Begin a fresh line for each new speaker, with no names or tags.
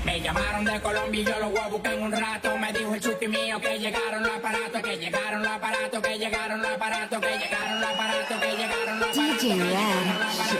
Me llamaron de Colombia y yo los voy a buscar en un rato. Me dijo el chuki mío que llegaron los aparatos, que llegaron los aparatos, que llegaron los aparatos, que llegaron los aparatos, que llegaron los aparatos.
DJ Red.